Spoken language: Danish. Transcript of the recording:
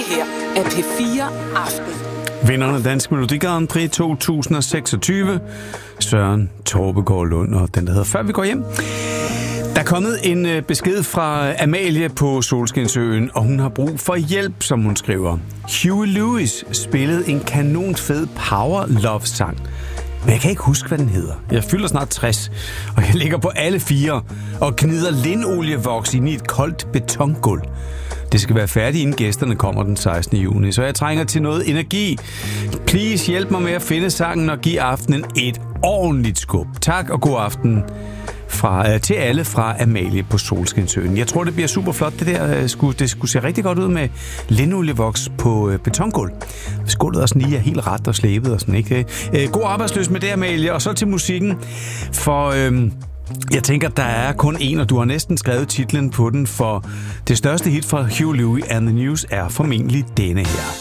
her er P4 Aften. Vinderen af Dansk Melodi Grand Prix 2026, Søren Torpegaard Lund, og den der hedder Før vi går hjem. Der er kommet en besked fra Amalie på Solskinsøen, og hun har brug for hjælp, som hun skriver. Huey Lewis spillede en kanonfed power love-sang, men jeg kan ikke huske, hvad den hedder. Jeg fylder snart 60, og jeg ligger på alle fire og gnider linolievoks ind i et koldt betongulv. Det skal være færdigt, inden gæsterne kommer den 16. juni, så jeg trænger til noget energi. Please hjælp mig med at finde sangen og give aftenen et ordentligt skub. Tak og god aften til alle fra Amalie på Solskinsøen. Jeg tror, det bliver super flot. Det skulle se rigtig godt ud med linolievoks på betongulv. Hvis gulvet også lige er helt ret og slæbet og sådan, ikke? God arbejdsløs med det, Amalie. Og så til musikken, for jeg tænker, der er kun en, og du har næsten skrevet titlen på den, for det største hit fra Huey Lewis and the News er formentlig denne her.